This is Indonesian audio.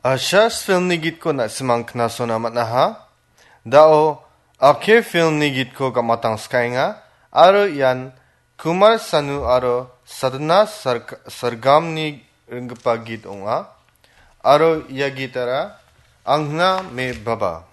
Asyas film ni git ko na simang knaso namat na ha. Dao, akhir film ni git ko kamatang skay nga. Aro yan, Kumar Sanu aro Sadhana Sargam ni ringgpa git nga. Aro ya gitara, ang nga me baba.